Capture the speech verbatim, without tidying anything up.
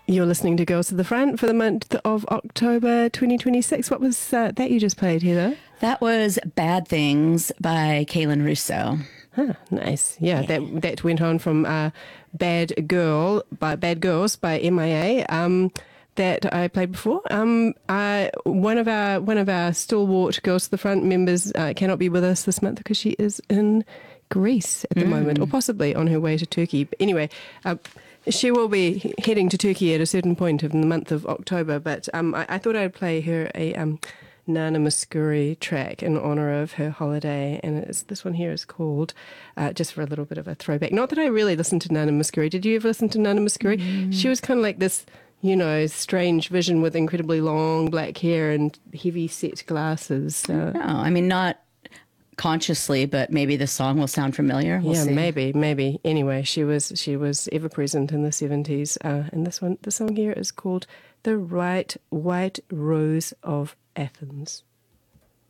You're listening to Girls to the Front for the month of October twenty twenty-six. What was uh, that you just played, Heather? That was Bad Things by Kaylin Russo. Huh, nice. Yeah, yeah, that that went on from uh, Bad Girl by Bad Girls by M I A. Um, that I played before. Um, uh, one of our one of our stalwart Girls to the Front members uh, cannot be with us this month because she is in Greece at the mm. moment, or possibly on her way to Turkey. But anyway, uh, she will be heading to Turkey at a certain point in the month of October. But um, I, I thought I'd play her a um, Nana Mouskouri track in honour of her holiday, and it's, this one here is called, uh, just for a little bit of a throwback. Not that I really listened to Nana Mouskouri. Did you ever listen to Nana Mouskouri? Mm. She was kind of like this, you know, strange vision with incredibly long black hair and heavy set glasses. Uh, no, I mean, not consciously, but maybe the song will sound familiar. We'll yeah, see. maybe, maybe. Anyway, she was she was ever present in the seventies, uh, and this one, the song here is called "The Right White Rose of Athens."